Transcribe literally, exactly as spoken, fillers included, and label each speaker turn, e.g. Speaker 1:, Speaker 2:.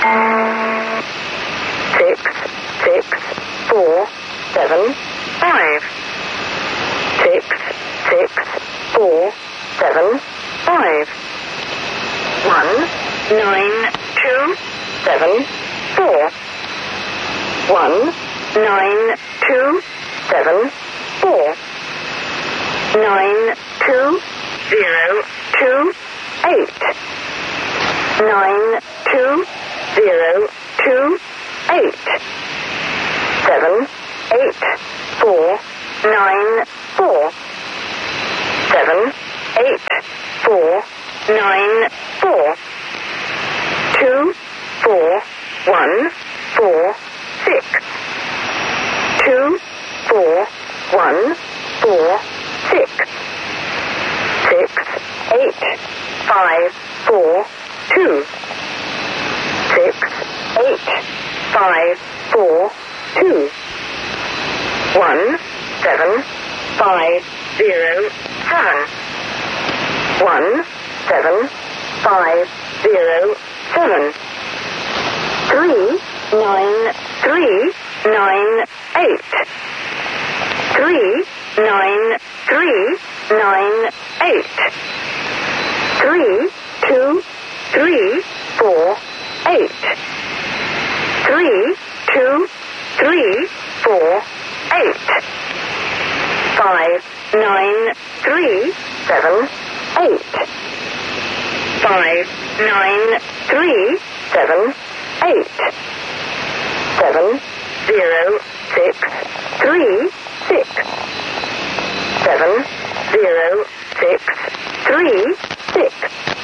Speaker 1: Six, six, four, seven, five. Six, six, four, seven, five. One, nine, two, seven, four. One, nine, two, seven, four. Nine, two, zero, two, eight. Nine, two, zero, two, eight. Seven, eight, four, nine, four. Seven, eight, four, nine, four. Two, four, one, four, six. Two, four, one, four, six. Six, eight, five, four, two. Six, eight, five, four, two. One, seven, five, zero, seven. One, seven, five, zero, seven. Three, nine, three, nine, eight. Three, nine, three, nine, eight. Three, two, three, four, eight. Three, two, three, four, eight. Five, nine, three, seven, eight. Five, nine, three, seven, eight. Seven, zero, six, three, six. Seven, zero, six, three, six.